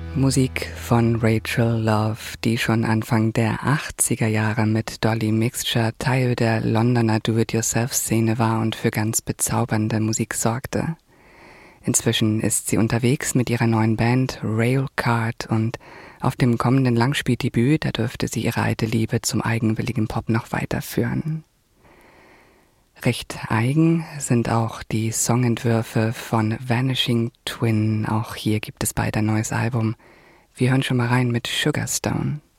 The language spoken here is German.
Musik von Rachel Love, die schon Anfang der 80er Jahre mit Dolly Mixture Teil der Londoner Do-it-yourself-Szene war und für ganz bezaubernde Musik sorgte. Inzwischen ist sie unterwegs mit ihrer neuen Band Railcard und auf dem kommenden Langspieldebüt, da dürfte sie ihre alte Liebe zum eigenwilligen Pop noch weiterführen. Recht eigen sind auch die Songentwürfe von Vanishing Twin. Auch hier gibt es bald ein neues Album. Wir hören schon mal rein mit Sugarstone.